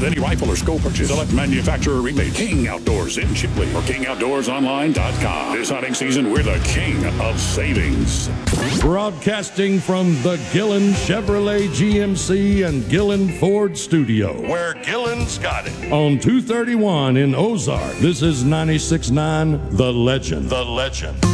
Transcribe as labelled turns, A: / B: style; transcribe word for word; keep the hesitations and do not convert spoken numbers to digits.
A: with any rifle or scope purchase. Select manufacturer rebate. King Outdoors in Shipley or king outdoors online dot com. This hunting season, we're the king of savings.
B: Broadcasting from the Gillen Chevrolet G M C and Gillen Ford studio,
C: where Gillen's got it.
B: On two thirty-one in Ozark, this is ninety-six point nine The Legend.
C: The Legend.